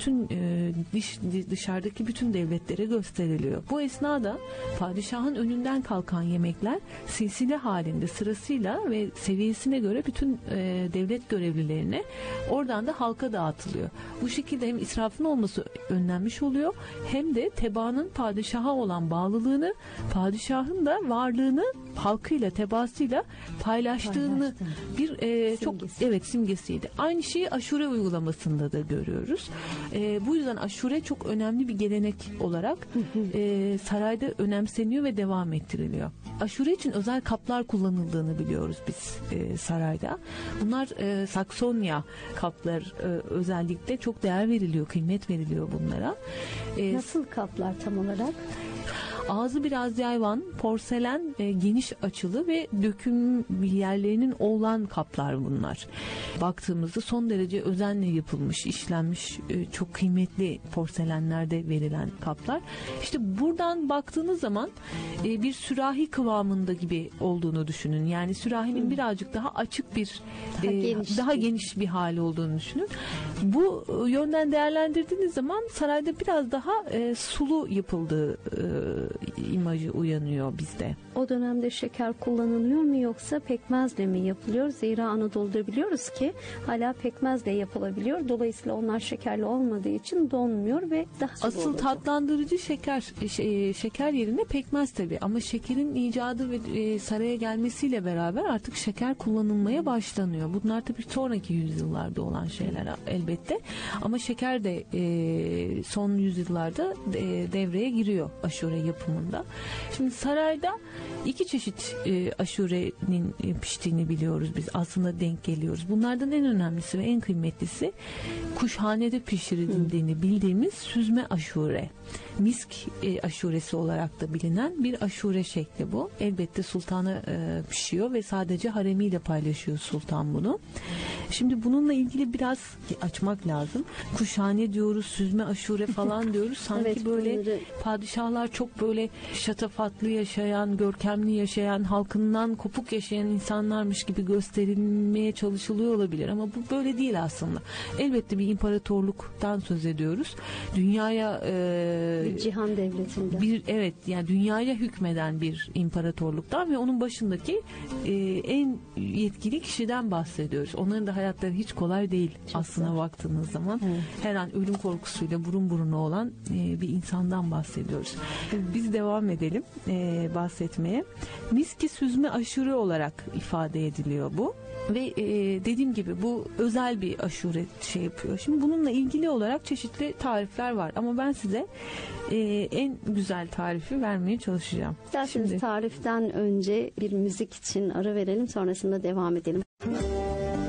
bütün dışarıdaki bütün devletlere gösteriliyor. Bu esnada padişahın önünden kalkan yemekler silsile halinde sırasıyla ve seviyesine göre bütün devlet görevlilerine, oradan da halka dağıtılıyor. Bu şekilde hem israfın olması önlenmiş oluyor, hem de tebaanın padişaha olan bağlılığını, padişahın da varlığını halkıyla, tebaasıyla paylaştığını bir çok simgesiydi. Aynı şeyi aşure uygulamasında da görüyoruz. Bu yüzden aşure çok önemli bir gelenek olarak sarayda önemseniyor ve devam ettiriliyor. Aşure için özel kaplar kullanıldığını biliyoruz biz sarayda. Bunlar Saksonya kaplar, özellikle çok değer veriliyor, kıymet veriliyor bunlara. Nasıl kaplar tam olarak? Ağzı biraz yayvan, porselen, geniş açılı ve döküm yerlerinin olan kaplar bunlar. Baktığımızda son derece özenle yapılmış, işlenmiş, çok kıymetli porselenlerde verilen kaplar. İşte buradan baktığınız zaman bir sürahi kıvamında gibi olduğunu düşünün. Yani sürahinin birazcık daha açık bir, daha geniş bir hali olduğunu düşünün. Bu yönden değerlendirdiğiniz zaman sarayda biraz daha sulu yapıldığı imajı uyanıyor bizde. O dönemde şeker kullanılıyor mu yoksa pekmezle mi yapılıyor? Zira Anadolu'da biliyoruz ki hala pekmezle yapılabiliyor. Dolayısıyla onlar şekerli olmadığı için donmuyor ve daha sulu asıl olacak. Tatlandırıcı şeker yerine pekmez tabii. Ama şekerin icadı ve saraya gelmesiyle beraber artık şeker kullanılmaya başlanıyor. Bunlar tabii sonraki yüzyıllarda olan şeyler elbette. Ama şeker de son yüzyıllarda devreye giriyor aşure yapımında. Şimdi sarayda iki çeşit aşurenin piştiğini biliyoruz biz. Aslında denk geliyoruz. Bunlardan en önemlisi ve en kıymetlisi kuşhanede pişirildiğini bildiğimiz süzme aşure. Misk aşuresi olarak da bilinen bir aşure şekli bu. Elbette sultana pişiyor ve sadece haremiyle paylaşıyor sultan bunu. Şimdi bununla ilgili biraz açmak lazım. Kuşhane diyoruz, süzme aşure falan diyoruz. Sanki evet, böyle bunları... padişahlar çok böyle şatafatlı yaşayan, görkemli yaşayan, halkından kopuk yaşayan insanlarmış gibi gösterilmeye çalışılıyor olabilir. Ama bu böyle değil aslında. Elbette bir imparatorluktan söz ediyoruz. Dünyaya bir cihan devletinden. Yani dünyaya hükmeden bir imparatorluktan ve onun başındaki en yetkili kişiden bahsediyoruz. Onların da hayatları hiç kolay değil çok aslına zor. Baktığınız zaman. Evet. Her an ölüm korkusuyla burun buruna olan bir insandan bahsediyoruz. Biz devam edelim bahsetmeye. Miski süzme aşure olarak ifade ediliyor bu. Ve dediğim gibi bu özel bir aşure yapıyor. Şimdi bununla ilgili olarak çeşitli tarifler var. Ama ben size en güzel tarifi vermeye çalışacağım. İsterseniz tariften önce bir müzik için ara verelim. Sonrasında devam edelim.